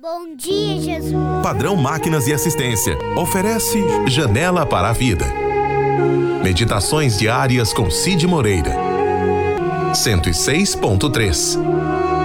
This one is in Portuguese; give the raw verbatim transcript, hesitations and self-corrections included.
Bom dia, Jesus. Padrão Máquinas e Assistência oferece Janela para a Vida. Meditações diárias com Cid Moreira. cento e seis ponto três.